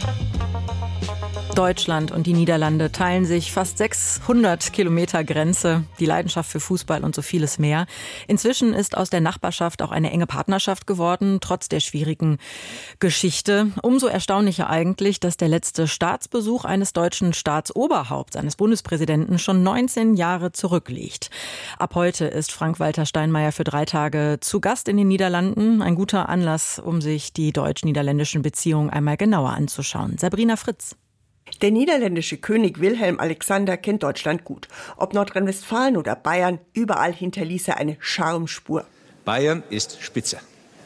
Deutschland und die Niederlande teilen sich fast 600 Kilometer Grenze, die Leidenschaft für Fußball und so vieles mehr. Inzwischen ist aus der Nachbarschaft auch eine enge Partnerschaft geworden, trotz der schwierigen Geschichte. Umso erstaunlicher eigentlich, dass der letzte Staatsbesuch eines deutschen Staatsoberhaupts, eines Bundespräsidenten, schon 19 Jahre zurückliegt. Ab heute ist Frank-Walter Steinmeier für 3 Tage zu Gast in den Niederlanden. Ein guter Anlass, um sich die deutsch-niederländischen Beziehungen einmal genauer anzuschauen. Sabrina Fritz. Der niederländische König Wilhelm Alexander kennt Deutschland gut. Ob Nordrhein-Westfalen oder Bayern, überall hinterließ er eine Schamspur. Bayern ist spitze.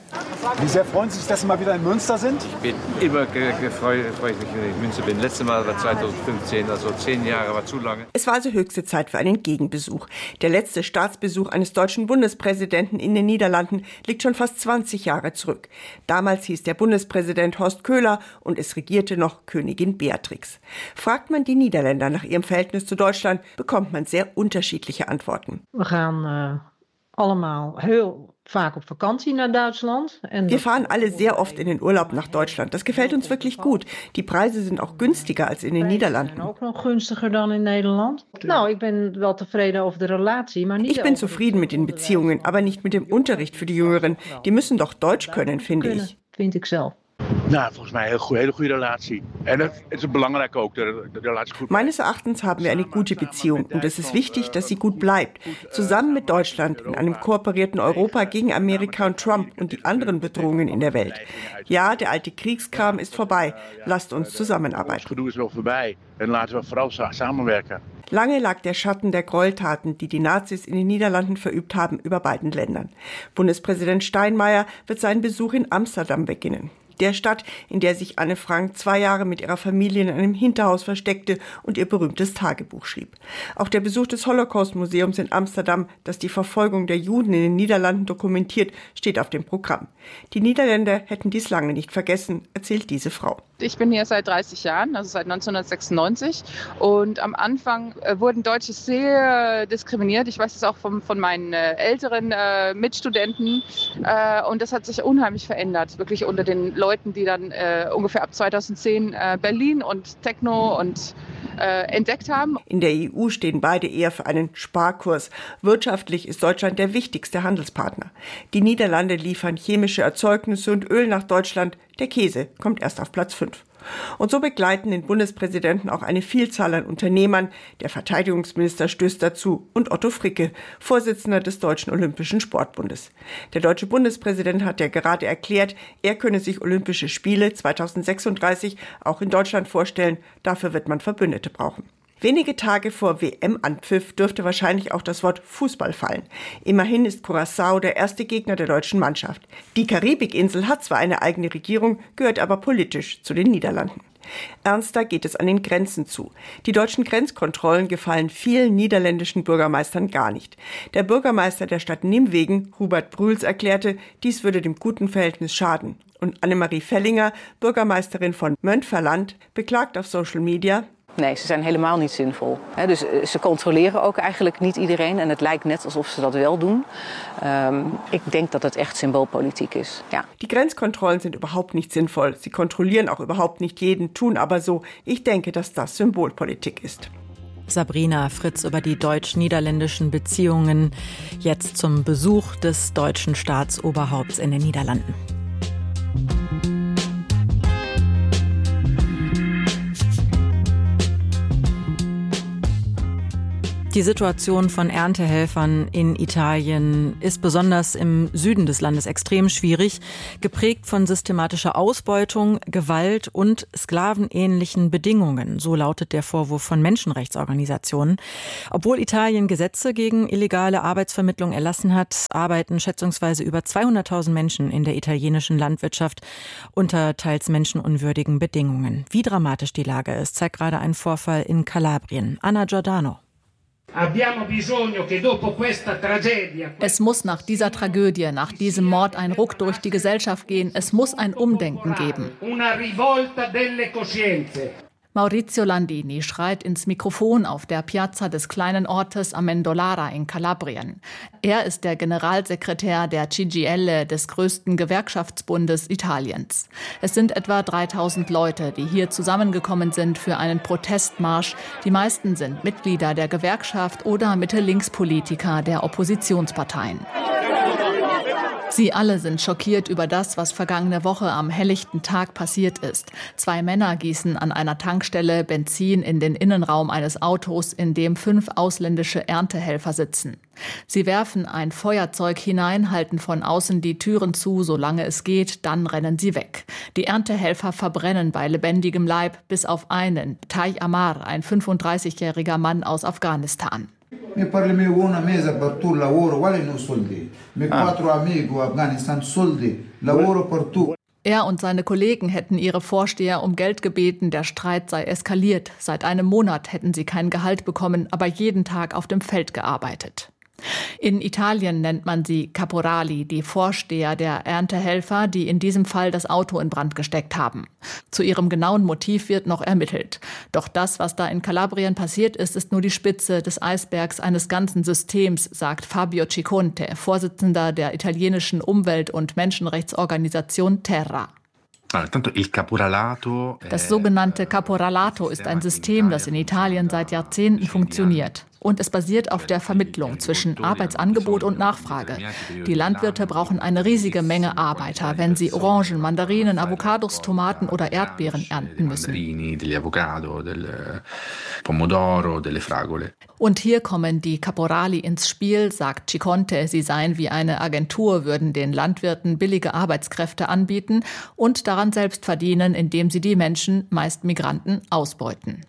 Wie sehr freuen Sie sich, dass Sie mal wieder in Münster sind? Ich bin immer gefreut, wenn ich in Münster bin. Letztes Mal war 2015, also 10 Jahre war zu lange. Es war also höchste Zeit für einen Gegenbesuch. Der letzte Staatsbesuch eines deutschen Bundespräsidenten in den Niederlanden liegt schon fast 20 Jahre zurück. Damals hieß der Bundespräsident Horst Köhler und es regierte noch Königin Beatrix. Fragt man die Niederländer nach ihrem Verhältnis zu Deutschland, bekommt man sehr unterschiedliche Antworten. Wir gaan allemaal heel vaak op vakantie naar Duitsland. Wir fahren alle sehr oft in den Urlaub nach Deutschland. Das gefällt uns wirklich gut. Die Preise sind auch günstiger als in den Niederlanden. Ook nog gunstiger dan in Nederland. Nou, ik ben wel tevreden over de relatie, maar nicht. Ich bin zufrieden mit den Beziehungen, aber nicht mit dem Unterricht für die Jüngeren. Die müssen doch Deutsch können, finde ich. Vind ik zelf. Nou, volgens mij een hele goede relatie. En het is belangrijk ook, de relatie goed. Meines Erachtens haben wir eine gute Beziehung und es ist wichtig, dass sie gut bleibt. Zusammen mit Deutschland in einem kooperierten Europa gegen Amerika und Trump und die anderen Bedrohungen in der Welt. Ja, der alte Kriegskram ist vorbei. Lasst uns zusammenarbeiten. Das Gedoe is wel voorbij en laten we vooral samenwerken. Lange lag der Schatten der Gräueltaten, die die Nazis in den Niederlanden verübt haben, über beiden Ländern. Bundespräsident Steinmeier wird seinen Besuch in Amsterdam beginnen. Der Stadt, in der sich Anne Frank 2 Jahre mit ihrer Familie in einem Hinterhaus versteckte und ihr berühmtes Tagebuch schrieb. Auch der Besuch des Holocaust-Museums in Amsterdam, das die Verfolgung der Juden in den Niederlanden dokumentiert, steht auf dem Programm. Die Niederländer hätten dies lange nicht vergessen, erzählt diese Frau. Ich bin hier seit 30 Jahren, also seit 1996. Und am Anfang wurden Deutsche sehr diskriminiert. Ich weiß das auch von meinen älteren Mitstudenten. Und das hat sich unheimlich verändert, wirklich unter den Leuten, die dann ungefähr ab 2010 Berlin und Techno und entdeckt haben. In der EU stehen beide eher für einen Sparkurs. Wirtschaftlich ist Deutschland der wichtigste Handelspartner. Die Niederlande liefern chemische Erzeugnisse und Öl nach Deutschland. Der Käse kommt erst auf Platz 5. Und so begleiten den Bundespräsidenten auch eine Vielzahl an Unternehmern. Der Verteidigungsminister stößt dazu und Otto Fricke, Vorsitzender des Deutschen Olympischen Sportbundes. Der deutsche Bundespräsident hat ja gerade erklärt, er könne sich Olympische Spiele 2036 auch in Deutschland vorstellen. Dafür wird man Verbündete brauchen. Wenige Tage vor WM-Anpfiff dürfte wahrscheinlich auch das Wort Fußball fallen. Immerhin ist Curaçao der erste Gegner der deutschen Mannschaft. Die Karibikinsel hat zwar eine eigene Regierung, gehört aber politisch zu den Niederlanden. Ernster geht es an den Grenzen zu. Die deutschen Grenzkontrollen gefallen vielen niederländischen Bürgermeistern gar nicht. Der Bürgermeister der Stadt Nimwegen, Hubert Brüls, erklärte, dies würde dem guten Verhältnis schaden. Und Annemarie Vellinger, Bürgermeisterin von Mönchverland, beklagt auf Social Media: Nee, ze zijn helemaal niet zinvol. Dus ze controleren ook eigenlijk niet iedereen en het lijkt net alsof ze dat wel doen. Ik denk dat het echt symboolpolitiek is. Ja. Die Grenzkontrollen sind überhaupt nicht sinnvoll. Sie kontrollieren auch überhaupt nicht jeden, tun aber so. Ich denke, dass das Symbolpolitik ist. Sabrina Fritz über die deutsch-niederländischen Beziehungen jetzt zum Besuch des deutschen Staatsoberhaupts in den Niederlanden. Die Situation von Erntehelfern in Italien ist besonders im Süden des Landes extrem schwierig, geprägt von systematischer Ausbeutung, Gewalt und sklavenähnlichen Bedingungen. So lautet der Vorwurf von Menschenrechtsorganisationen. Obwohl Italien Gesetze gegen illegale Arbeitsvermittlung erlassen hat, arbeiten schätzungsweise über 200.000 Menschen in der italienischen Landwirtschaft unter teils menschenunwürdigen Bedingungen. Wie dramatisch die Lage ist, zeigt gerade ein Vorfall in Kalabrien. Anna Giordano. Es muss nach dieser Tragödie, nach diesem Mord ein Ruck durch die Gesellschaft gehen. Es muss ein Umdenken geben. Maurizio Landini schreit ins Mikrofon auf der Piazza des kleinen Ortes Amendolara in Kalabrien. Er ist der Generalsekretär der CGIL, des größten Gewerkschaftsbundes Italiens. Es sind etwa 3000 Leute, die hier zusammengekommen sind für einen Protestmarsch. Die meisten sind Mitglieder der Gewerkschaft oder Mitte-Links-Politiker der Oppositionsparteien. Sie alle sind schockiert über das, was vergangene Woche am helllichten Tag passiert ist. 2 Männer gießen an einer Tankstelle Benzin in den Innenraum eines Autos, in dem 5 ausländische Erntehelfer sitzen. Sie werfen ein Feuerzeug hinein, halten von außen die Türen zu, solange es geht, dann rennen sie weg. Die Erntehelfer verbrennen bei lebendigem Leib, bis auf einen, Tai Amar, ein 35-jähriger Mann aus Afghanistan. Er und seine Kollegen hätten ihre Vorsteher um Geld gebeten, der Streit sei eskaliert. Seit einem Monat hätten sie kein Gehalt bekommen, aber jeden Tag auf dem Feld gearbeitet. In Italien nennt man sie Caporali, die Vorsteher der Erntehelfer, die in diesem Fall das Auto in Brand gesteckt haben. Zu ihrem genauen Motiv wird noch ermittelt. Doch das, was da in Kalabrien passiert ist, ist nur die Spitze des Eisbergs eines ganzen Systems, sagt Fabio Ciconte, Vorsitzender der italienischen Umwelt- und Menschenrechtsorganisation Terra. Das sogenannte Caporalato ist ein System, das in Italien seit Jahrzehnten funktioniert. Und es basiert auf der Vermittlung zwischen Arbeitsangebot und Nachfrage. Die Landwirte brauchen eine riesige Menge Arbeiter, wenn sie Orangen, Mandarinen, Avocados, Tomaten oder Erdbeeren ernten müssen. Und hier kommen die Caporali ins Spiel, sagt Ciconte. Sie seien wie eine Agentur, würden den Landwirten billige Arbeitskräfte anbieten und daran selbst verdienen, indem sie die Menschen, meist Migranten, ausbeuten.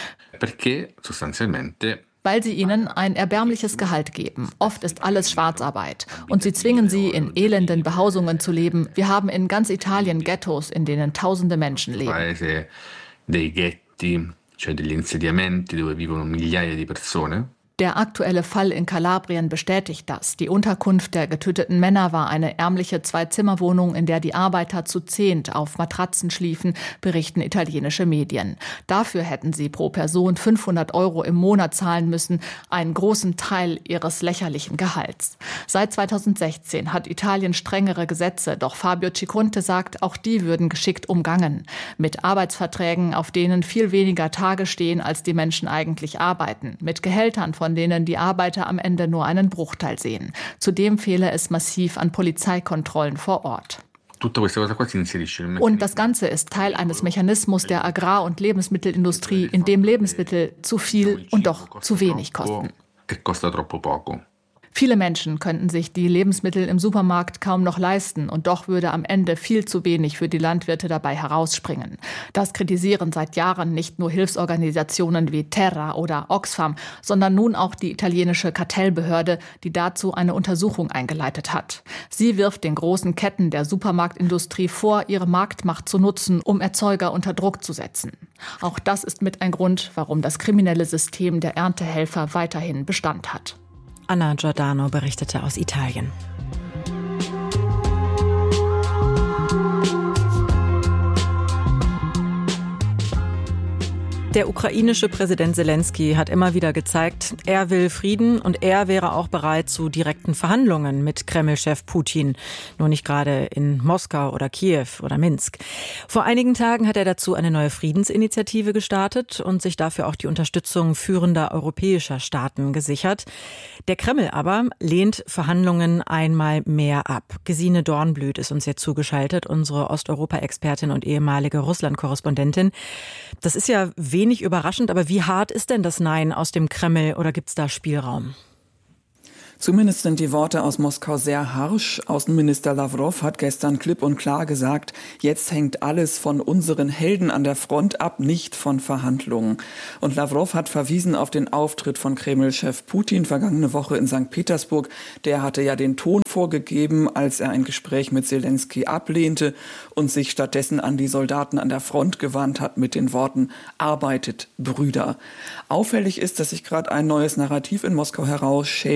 Weil sie ihnen ein erbärmliches Gehalt geben. Oft ist alles Schwarzarbeit. Und sie zwingen sie, in elenden Behausungen zu leben. Wir haben in ganz Italien Ghettos, in denen tausende Menschen leben. Der aktuelle Fall in Kalabrien bestätigt das. Die Unterkunft der getöteten Männer war eine ärmliche 2-Zimmer-Wohnung, in der die Arbeiter zu 10 auf Matratzen schliefen, berichten italienische Medien. Dafür hätten sie pro Person 500 € im Monat zahlen müssen, einen großen Teil ihres lächerlichen Gehalts. Seit 2016 hat Italien strengere Gesetze, doch Fabio Ciconte sagt, auch die würden geschickt umgangen. Mit Arbeitsverträgen, auf denen viel weniger Tage stehen, als die Menschen eigentlich arbeiten. Mit Gehältern, von denen die Arbeiter am Ende nur einen Bruchteil sehen. Zudem fehle es massiv an Polizeikontrollen vor Ort. Und das Ganze ist Teil eines Mechanismus der Agrar- und Lebensmittelindustrie, in dem Lebensmittel zu viel und doch zu wenig kosten. Viele Menschen könnten sich die Lebensmittel im Supermarkt kaum noch leisten und doch würde am Ende viel zu wenig für die Landwirte dabei herausspringen. Das kritisieren seit Jahren nicht nur Hilfsorganisationen wie Terra oder Oxfam, sondern nun auch die italienische Kartellbehörde, die dazu eine Untersuchung eingeleitet hat. Sie wirft den großen Ketten der Supermarktindustrie vor, ihre Marktmacht zu nutzen, um Erzeuger unter Druck zu setzen. Auch das ist mit ein Grund, warum das kriminelle System der Erntehelfer weiterhin Bestand hat. Anna Giordano berichtete aus Italien. Der ukrainische Präsident Selenskyj hat immer wieder gezeigt, er will Frieden und er wäre auch bereit zu direkten Verhandlungen mit Kreml-Chef Putin. Nur nicht gerade in Moskau oder Kiew oder Minsk. Vor einigen Tagen hat er dazu eine neue Friedensinitiative gestartet und sich dafür auch die Unterstützung führender europäischer Staaten gesichert. Der Kreml aber lehnt Verhandlungen einmal mehr ab. Gesine Dornblüt ist uns jetzt zugeschaltet, unsere Osteuropa-Expertin und ehemalige Russland-Korrespondentin. Das ist ja wenig überraschend, aber wie hart ist denn das Nein aus dem Kreml oder gibt es da Spielraum? Zumindest sind die Worte aus Moskau sehr harsch. Außenminister Lavrov hat gestern klipp und klar gesagt, jetzt hängt alles von unseren Helden an der Front ab, nicht von Verhandlungen. Und Lavrov hat verwiesen auf den Auftritt von Kreml-Chef Putin vergangene Woche in St. Petersburg. Der hatte ja den Ton vorgegeben, als er ein Gespräch mit Selenskyj ablehnte und sich stattdessen an die Soldaten an der Front gewandt hat mit den Worten „Arbeitet, Brüder". Auffällig ist, dass sich gerade ein neues Narrativ in Moskau herausschält. Warum?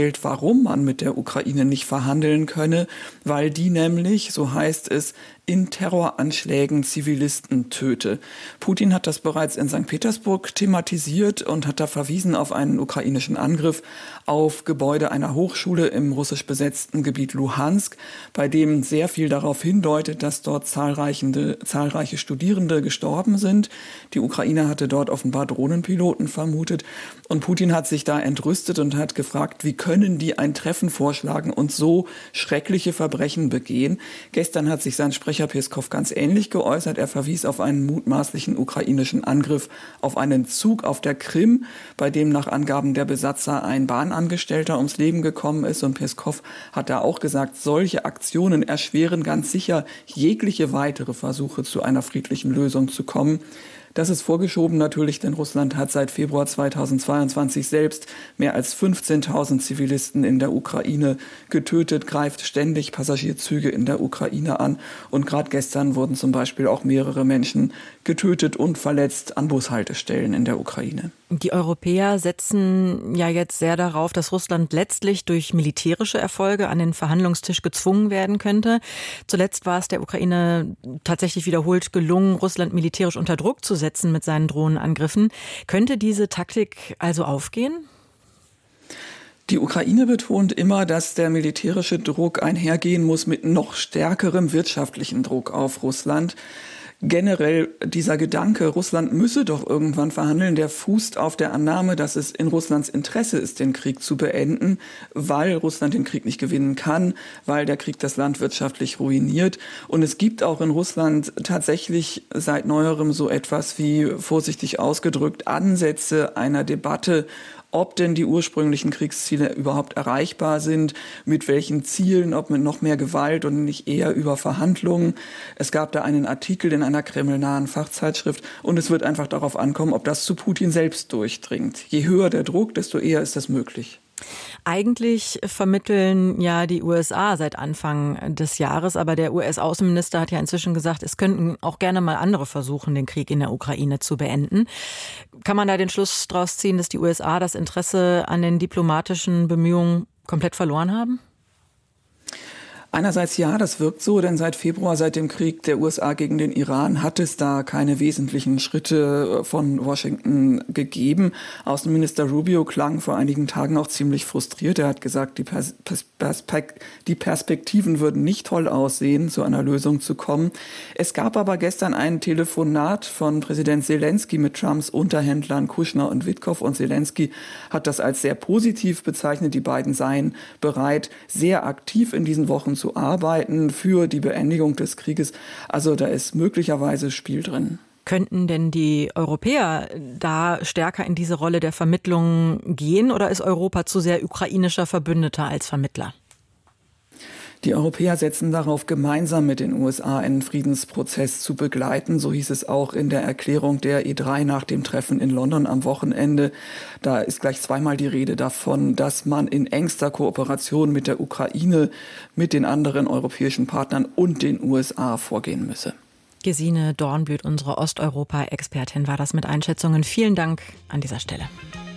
warum man mit der Ukraine nicht verhandeln könne, weil die nämlich, so heißt es, in Terroranschlägen Zivilisten töte. Putin hat das bereits in St. Petersburg thematisiert und hat da verwiesen auf einen ukrainischen Angriff auf Gebäude einer Hochschule im russisch besetzten Gebiet Luhansk, bei dem sehr viel darauf hindeutet, dass dort zahlreiche Studierende gestorben sind. Die Ukraine hatte dort offenbar Drohnenpiloten vermutet und Putin hat sich da entrüstet und hat gefragt, wie können die ein Treffen vorschlagen und so schreckliche Verbrechen begehen. Gestern hat sich sein Sprecher Peskov ganz ähnlich geäußert. Er verwies auf einen mutmaßlichen ukrainischen Angriff auf einen Zug auf der Krim, bei dem nach Angaben der Besatzer ein Bahnangestellter ums Leben gekommen ist. Und Peskov hat da auch gesagt, solche Aktionen erschweren ganz sicher jegliche weitere Versuche, zu einer friedlichen Lösung zu kommen. Das ist vorgeschoben natürlich, denn Russland hat seit Februar 2022 selbst mehr als 15.000 Zivilisten in der Ukraine getötet, greift ständig Passagierzüge in der Ukraine an. Und gerade gestern wurden zum Beispiel auch mehrere Menschen getötet und verletzt an Bushaltestellen in der Ukraine. Die Europäer setzen ja jetzt sehr darauf, dass Russland letztlich durch militärische Erfolge an den Verhandlungstisch gezwungen werden könnte. Zuletzt war es der Ukraine tatsächlich wiederholt gelungen, Russland militärisch unter Druck zu setzen mit seinen Drohnenangriffen. Könnte diese Taktik also aufgehen? Die Ukraine betont immer, dass der militärische Druck einhergehen muss mit noch stärkerem wirtschaftlichen Druck auf Russland. Generell dieser Gedanke, Russland müsse doch irgendwann verhandeln, der fußt auf der Annahme, dass es in Russlands Interesse ist, den Krieg zu beenden, weil Russland den Krieg nicht gewinnen kann, weil der Krieg das Land wirtschaftlich ruiniert. Und es gibt auch in Russland tatsächlich seit neuerem so etwas wie, vorsichtig ausgedrückt, Ansätze einer Debatte, ob denn die ursprünglichen Kriegsziele überhaupt erreichbar sind, mit welchen Zielen, ob mit noch mehr Gewalt und nicht eher über Verhandlungen. Es gab da einen Artikel in einer kremlnahen Fachzeitschrift und es wird einfach darauf ankommen, ob das zu Putin selbst durchdringt. Je höher der Druck, desto eher ist das möglich. Eigentlich vermitteln ja die USA seit Anfang des Jahres, aber der US-Außenminister hat ja inzwischen gesagt, es könnten auch gerne mal andere versuchen, den Krieg in der Ukraine zu beenden. Kann man da den Schluss daraus ziehen, dass die USA das Interesse an den diplomatischen Bemühungen komplett verloren haben? Einerseits ja, das wirkt so, denn seit Februar, seit dem Krieg der USA gegen den Iran, hat es da keine wesentlichen Schritte von Washington gegeben. Außenminister Rubio klang vor einigen Tagen auch ziemlich frustriert. Er hat gesagt, die Perspektiven würden nicht toll aussehen, zu einer Lösung zu kommen. Es gab aber gestern ein Telefonat von Präsident Zelensky mit Trumps Unterhändlern Kushner und Witkow. Und Zelensky hat das als sehr positiv bezeichnet. Die beiden seien bereit, sehr aktiv in diesen Wochen zu arbeiten für die Beendigung des Krieges. Also da ist möglicherweise Spiel drin. Könnten denn die Europäer da stärker in diese Rolle der Vermittlung gehen oder ist Europa zu sehr ukrainischer Verbündeter als Vermittler? Die Europäer setzen darauf, gemeinsam mit den USA einen Friedensprozess zu begleiten. So hieß es auch in der Erklärung der E3 nach dem Treffen in London am Wochenende. Da ist gleich zweimal die Rede davon, dass man in engster Kooperation mit der Ukraine, mit den anderen europäischen Partnern und den USA vorgehen müsse. Gesine Dornblüt, unsere Osteuropa-Expertin, war das mit Einschätzungen. Vielen Dank an dieser Stelle.